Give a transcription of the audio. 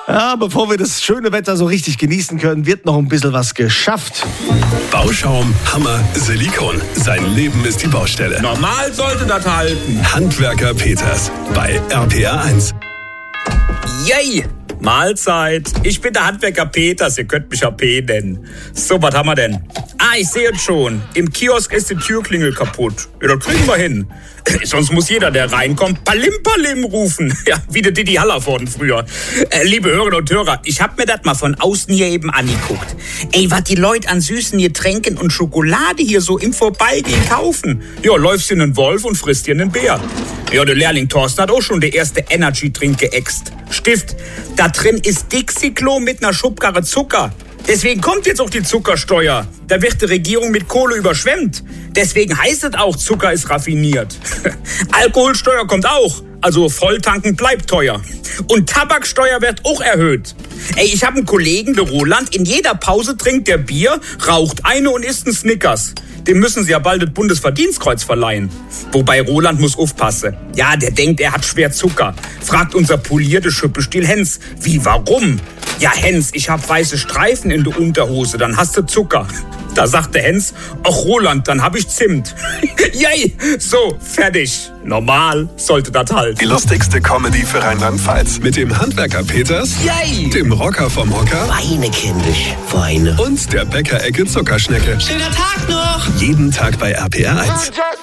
Ja, bevor wir das schöne Wetter so richtig genießen können, wird noch ein bisschen was geschafft. Bauschaum, Hammer, Silikon. Sein Leben ist die Baustelle. Normal sollte das halten. Handwerker Peters bei RPR1. Yay! Mahlzeit. Ich bin der Handwerker Peters, ihr könnt mich AP nennen. So, was haben wir denn? Ich sehe es schon. Im Kiosk ist die Türklingel kaputt. Ja, das kriegen wir hin. Sonst muss jeder, der reinkommt, Palim Palim rufen. Ja, wie der Didi Hallervorden früher. Liebe Hörerinnen und Hörer, ich hab mir das mal von außen hier eben angeguckt. Was die Leute an süßen Getränken und Schokolade hier so im Vorbeigehen kaufen. Ja, läufst in einen Wolf und frisst dir einen Bär. Ja, der Lehrling Thorsten hat auch schon der erste Energy-Trink geäxt. Stift, da drin ist Dixie-Klo mit einer Schubkarre Zucker. Deswegen kommt jetzt auch die Zuckersteuer. Da wird die Regierung mit Kohle überschwemmt. Deswegen heißt es auch, Zucker ist raffiniert. Alkoholsteuer kommt auch. Also Volltanken bleibt teuer. Und Tabaksteuer wird auch erhöht. Ich habe einen Kollegen, der Roland, in jeder Pause trinkt der Bier, raucht eine und isst einen Snickers. Dem müssen sie ja bald das Bundesverdienstkreuz verleihen. Wobei Roland muss aufpassen. Ja, der denkt, er hat schwer Zucker. Fragt unser polierte Schüppestiel Hens. Wie, warum? Ja, Hens, ich hab weiße Streifen in der Unterhose, dann hast du Zucker. Da sagte Hens, ach Roland, dann hab ich Zimt. Yay, so, fertig. Normal sollte das halt. Die lustigste Comedy für Rheinland-Pfalz. Mit dem Handwerker Peters, Yay, dem Rocker vom Hocker Weine, kindisch, Weine. und der Bäckerecke Zuckerschnecke. Schöner Tag noch! Jeden Tag bei RPR1.